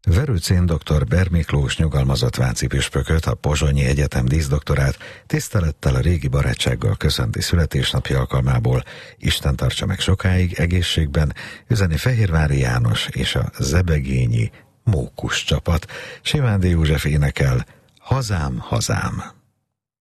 Verőcén dr. Ber Miklós nyugalmazott váci püspököt, a Pozsonyi Egyetem díszdoktorát tisztelettel, a régi barátsággal köszönti születésnapja alkalmából. Isten tartsa meg sokáig, egészségben, üzeni Fehérvári János és a zebegényi Mókus csapat. Simándi József énekel: Hazám, hazám.